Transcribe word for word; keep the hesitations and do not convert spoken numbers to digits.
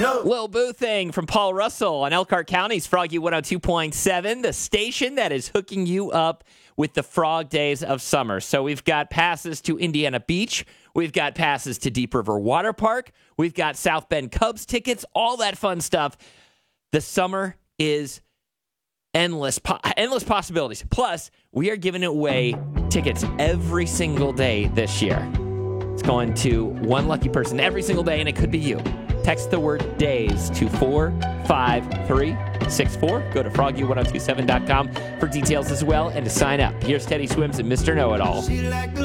Lil Boo Thing from Paul Russell on Elkhart County's Froggy one oh two point seven, the station that is hooking you up with the frog days of summer. So we've got passes to Indiana Beach. We've got passes to Deep River Water Park. We've got South Bend Cubs tickets, all that fun stuff. The summer is endless, po- endless possibilities. Plus, we are giving away tickets every single day this year. It's going to one lucky person every single day, and it could be you. Text the word DAYS to four five three six four. Go to froggy ten twenty-seven dot com for details as well and to sign up. Here's Teddy Swims and Mister Know-It-All.